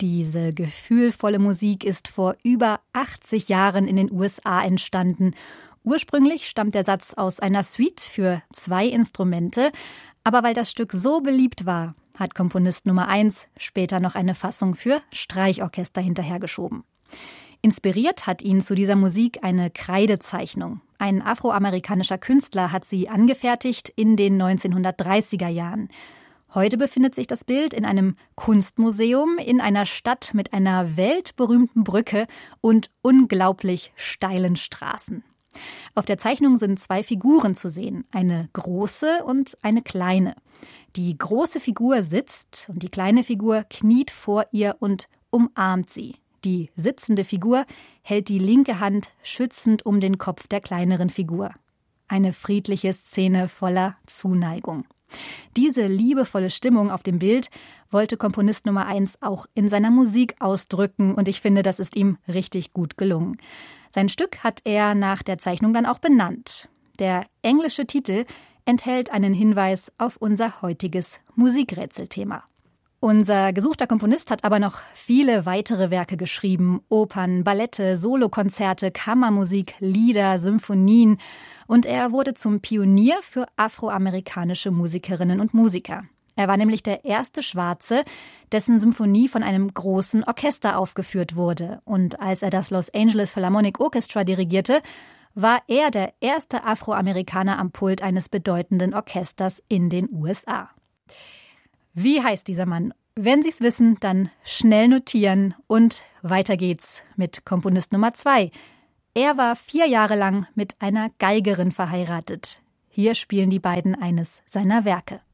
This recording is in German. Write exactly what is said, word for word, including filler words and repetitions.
Diese gefühlvolle Musik ist vor über achtzig Jahren in den U S A entstanden. Ursprünglich stammt der Satz aus einer Suite für zwei Instrumente, aber weil das Stück so beliebt war, hat Komponist Nummer eins später noch eine Fassung für Streichorchester hinterhergeschoben. Inspiriert hat ihn zu dieser Musik eine Kreidezeichnung. Ein afroamerikanischer Künstler hat sie angefertigt in den neunzehnhundertdreißiger Jahren. Heute befindet sich das Bild in einem Kunstmuseum in einer Stadt mit einer weltberühmten Brücke und unglaublich steilen Straßen. Auf der Zeichnung sind zwei Figuren zu sehen, eine große und eine kleine. Die große Figur sitzt und die kleine Figur kniet vor ihr und umarmt sie. Die sitzende Figur hält die linke Hand schützend um den Kopf der kleineren Figur. Eine friedliche Szene voller Zuneigung. Diese liebevolle Stimmung auf dem Bild wollte Komponist Nummer eins auch in seiner Musik ausdrücken und ich finde, das ist ihm richtig gut gelungen. Sein Stück hat er nach der Zeichnung dann auch benannt. Der englische Titel enthält einen Hinweis auf unser heutiges Musikrätselthema. Unser gesuchter Komponist hat aber noch viele weitere Werke geschrieben. Opern, Ballette, Solokonzerte, Kammermusik, Lieder, Symphonien. Und er wurde zum Pionier für afroamerikanische Musikerinnen und Musiker. Er war nämlich der erste Schwarze, dessen Symphonie von einem großen Orchester aufgeführt wurde. Und als er das Los Angeles Philharmonic Orchestra dirigierte, war er der erste Afroamerikaner am Pult eines bedeutenden Orchesters in den U S A. Wie heißt dieser Mann? Wenn Sie es wissen, dann schnell notieren und weiter geht's mit Komponist Nummer zwei. Er war vier Jahre lang mit einer Geigerin verheiratet. Hier spielen die beiden eines seiner Werke.